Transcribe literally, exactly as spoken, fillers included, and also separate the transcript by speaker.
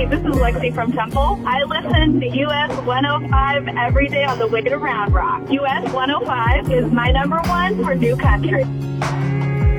Speaker 1: this is Lexi from Temple. I listen to U S one oh five every day on the way to Round Rock. U S one oh five is my number one for new country.